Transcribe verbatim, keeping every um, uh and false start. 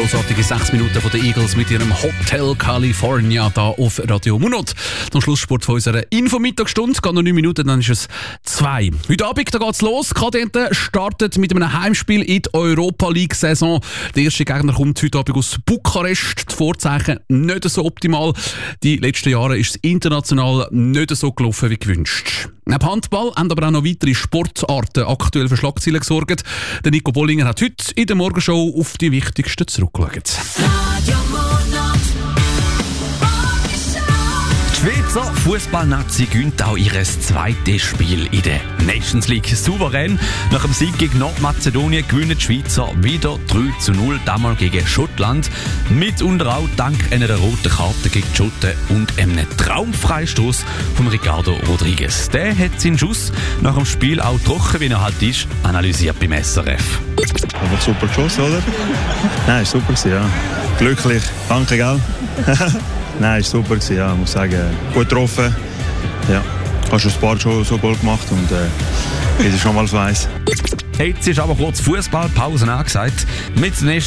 grossartige sechs Minuten von den Eagles mit ihrem Hotel California da auf Radio Munot. Zum Schlusssport von unserer Info-Mittagsstunde. Geht noch neun Minuten, dann ist es zwei. Heute Abend da geht's los. Kadetten startet mit einem Heimspiel in die Europa-League-Saison. Der erste Gegner kommt heute Abend aus Bukarest. Die Vorzeichen nicht so optimal. Die letzten Jahre ist es international nicht so gelaufen wie gewünscht. Neben Handball haben aber auch noch weitere Sportarten aktuell für Schlagzeilen gesorgt. Der Nico Bollinger hat heute in der Morgenshow auf die wichtigsten zurückgeschaut. Die Schweizer Fußballnazi gewinnt auch ihr zweites Spiel in der Nations League souverän. Nach dem Sieg gegen Nordmazedonien gewinnen die Schweizer wieder drei zu null, damals gegen Schottland. Mitunter auch dank einer roten Karte gegen die Schotten und einem Traumfreistoß von Ricardo Rodriguez. Der hat seinen Schuss nach dem Spiel auch trocken, wie er halt ist, analysiert beim S R F. Einfach super geschossen, oder? Nein, ist super gewesen, ja. Glücklich, danke, gell? Nein, ist super gewesen, ja, ich muss sagen, gut getroffen. Ja, hast du ein paar schon so Goal gemacht und äh, das ist schon mal so eins. Jetzt ist aber kurz Fußballpause angesagt. Mit